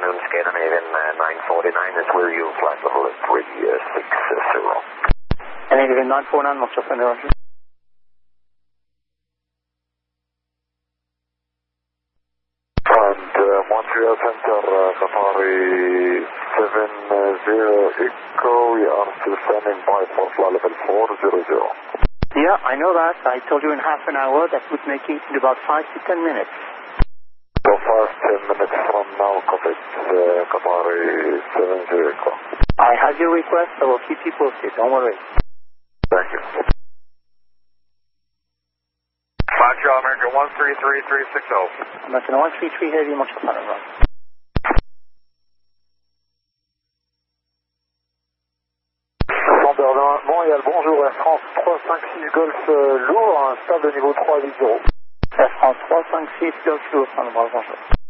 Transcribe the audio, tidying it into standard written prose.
afternoon, Scandinavian 949 is with you, flight level is 360. Scandinavian 949, Montreal, Roger. And Montreal Center, Qatari 70 Echo, we are still standing by for flight level 400. Yeah, I know that. I told you in half an hour. That would make it in about 5 to 10 minutes. So 5-10 minutes from now, copy Qatari 70 Echo. I have your request. I will keep you posted. Don't worry. Thank you. 5 Charlie American 133360. American 133 Heavy, Montreal, Roger. Montréal, bonjour, Air France 356 Golf lourd, un stable de niveau 380. Air France 356 Golf lourd, bonjour.